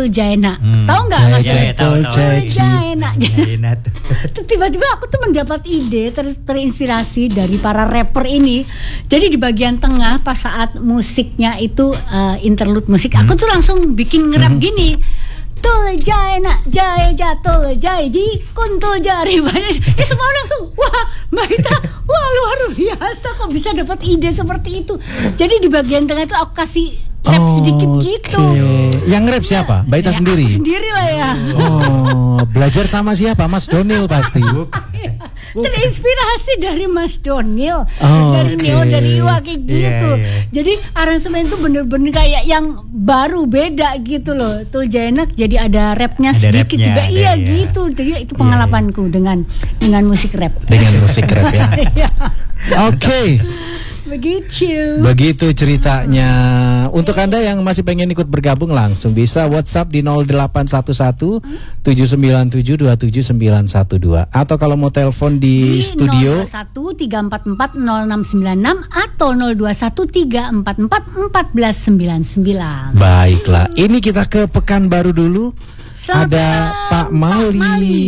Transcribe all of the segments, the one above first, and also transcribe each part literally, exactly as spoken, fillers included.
Tuljaena. Hmm. Tahu nggak Mas? Jaya, tahu, tahu. Tuljaena. Jaina. Tiba-tiba aku tuh mendapat ide ter- terinspirasi dari para rapper ini. Jadi di bagian tengah pas saat musiknya itu uh, interlude musik, hmm. aku tuh langsung bikin nge-rap hmm. gini. Tuljaena, jaya jatuh, jaya ji, kuntul jari banyak. Eh semua langsung, wah Mbak Ita, wah luar biasa kok bisa dapat ide seperti itu. Jadi di bagian tengah itu aku kasih rap oh, sedikit gitu. Okay. Yang rap siapa? Mbak Ita ya, sendiri? Sendiri lah ya. Oh, belajar sama siapa? Mas Donil pasti. Terinspirasi dari Mas Donil, oh, dari okay. Neo, dari Iwa kayak gitu. Yeah, yeah. Jadi aransemen itu bener-bener kayak yang baru, beda gitu loh. Tuljaena jadi ada rapnya sedikit rapnya, juga, iya ya. Gitu. Jadi itu pengalamanku yeah, yeah. dengan dengan musik rap. Dengan musik rap ya. Oke. Okay. Begitu. Begitu ceritanya. Untuk Anda yang masih pengen ikut bergabung, langsung bisa WhatsApp di nol delapan satu satu tujuh sembilan tujuh dua tujuh sembilan satu dua. Atau kalau mau telepon di, di studio nol dua satu tiga empat empat nol enam sembilan enam atau nol dua satu tiga empat empat empat sembilan sembilan. Baiklah, ini kita ke Pekanbaru dulu. Selamat Ada Pak Mali. Pak Mali.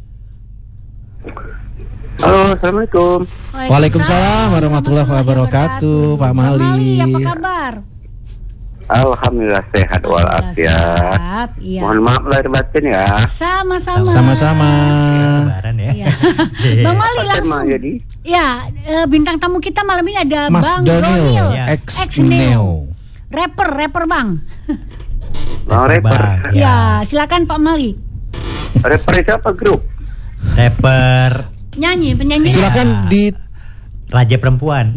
Halo, assalamualaikum. Waalaikumsalam warahmatullahi wabarakatuh. Pak Mali, apa kabar? Alhamdulillah sehat walafiat. Iya. Mohon maaf lahir batin ya. Sama-sama. Sama-sama. Lebaran ya. Iya. Bang Mali langsung. Jadi? Ya, bintang tamu kita malam ini ada Mas Bang Donil, Donil, ex Neo. Rapper, rapper Bang. Bang rapper. Ya, silakan Pak Mali. Rapper itu apa grup? Rapper. Nyanyi, penyanyi. Silakan di Raja Perempuan.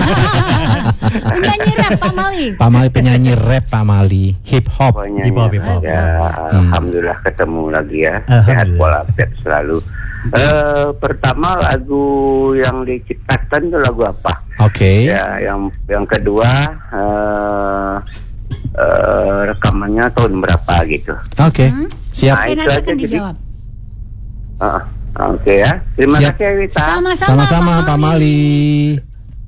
Penyanyi rap Pak Mali. Pak Mali penyanyi rap Pak Mali, hip hop. Hip hop, hip hop. Ya, hmm. Alhamdulillah ketemu lagi ya. Sehat walafiat selalu. Uh, pertama lagu yang diciptakan itu lagu apa? Oke. Okay. Ya, yang yang kedua uh, uh, rekamannya tahun berapa gitu. Oke. Okay. Hmm? Siap. Nah, Oke, itu aja dijawab. Uh, Oke okay, ya, terima Siap. kasih Wita. Sama-sama, Sama-sama Pak Mali.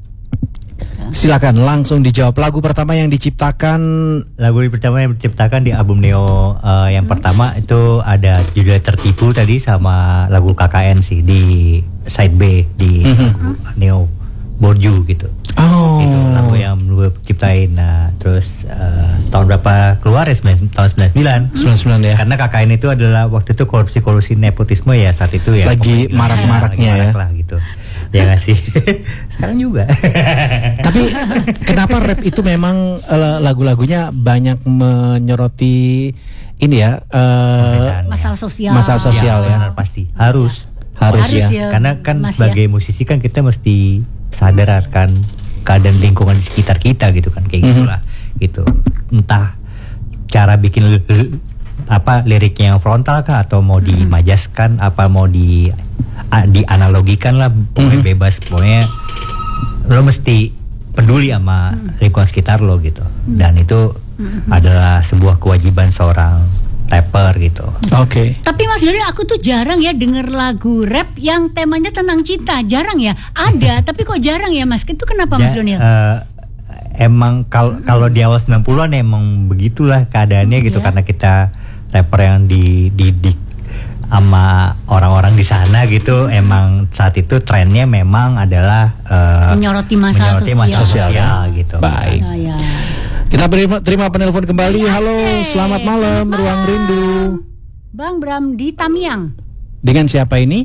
Silakan langsung dijawab. Lagu pertama yang diciptakan. Lagu pertama yang diciptakan di album Neo uh, yang hmm. pertama itu ada judulnya Tertipu tadi sama lagu K K N sih di side B di hmm. Neo Borju gitu. Oh. Itu lagu yang gue ciptain. Nah, terus uh, tahun berapa keluar ya? tahun sembilan puluh sembilan. sembilan puluh sembilan ya. Karena K K N itu adalah waktu itu korupsi-korupsi nepotisme ya saat itu ya. Lagi marak-maraknya ya. Lah gitu. Ya nggak sih. Sekarang juga. Tapi kenapa rap itu memang uh, lagu-lagunya banyak menyoroti ini ya? Uh, masalah sosial. Masalah sosial ya. ya. Pasti. Harus. Harus, Harus ya. ya. Karena kan Mas sebagai ya. musisi kan kita mesti sadar kan keadaan lingkungan di sekitar kita gitu kan kayak gitulah mm-hmm. gitu. Entah cara bikin li- li- apa liriknya yang frontal kah atau mau mm-hmm. dimajaskan apa mau di a, dianalogikan lah pokoknya mm-hmm. bebas pokoknya lo mesti peduli sama mm-hmm. lingkungan sekitar lo gitu mm-hmm. dan itu mm-hmm. adalah sebuah kewajiban seorang rapper gitu. Oke. Okay. Tapi Mas Donil, aku tuh jarang ya denger lagu rap yang temanya tentang cinta. Jarang ya. Ada, tapi kok jarang ya Mas? Itu kenapa ja, Mas Donil? Uh, emang kalau mm. kalau di awal sembilan puluhan emang begitulah keadaannya gitu yeah. karena kita rapper yang dididik sama orang-orang di sana gitu. Mm. Emang saat itu trennya memang adalah uh, menyoroti masalah menyoroti sosial. masalah sosial ya, gitu. Baik. Oh, ya. Kita terima, terima penelpon kembali. Halo, selamat malam, selamat Ruang Rindu. Bang Bram di Tamiang. Dengan siapa ini?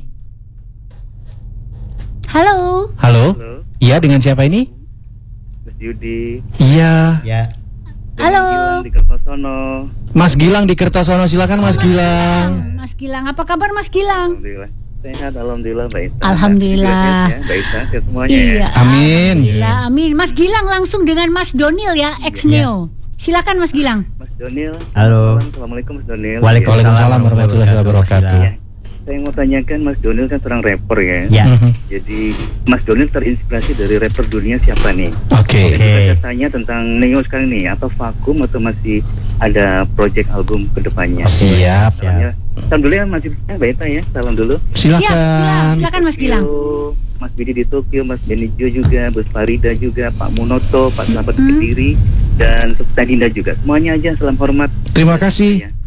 Halo. Halo. Iya, dengan siapa ini? Mas Yudi. Iya. Ya. Halo. Gilang di Kertosono. Mas Gilang di Kertosono, silakan Mas Gilang. Mas Gilang, apa kabar Mas Gilang? Alhamdulillah. Sehat, alhamdulillah Mbak Ita. Alhamdulillah. Ya, Mbak Ita, sehat semuanya iya, ya. Amin. Alhamdulillah, amin. Mas Gilang langsung dengan Mas Donil ya, ex Neo. Silakan Mas Gilang. Mas Donil. Halo. Assalamualaikum Mas Donil. Waalaikumsalam warahmatullahi wabarakatuh. Ya. Saya mau tanyakan Mas Donil kan seorang rapper ya. Ya. Jadi Mas Donil terinspirasi dari rapper dunia siapa nih? Oke. Okay. Okay. Saya tanya tentang Neo sekarang nih, atau vakum atau masih ada project album kedepannya? Siap. Soalnya, salam dulu ya Mas Bidi, Mbak Ita ya, salam dulu. Silakan. Siap, siap. Silakan Mas Gilang. Mas Bidi di Tokyo, Mas Benijo juga, Bos Farida juga, Pak Munoto, Pak Selamat mm-hmm. Kediri, dan Tadinda juga. Semuanya aja salam hormat. Terima kasih.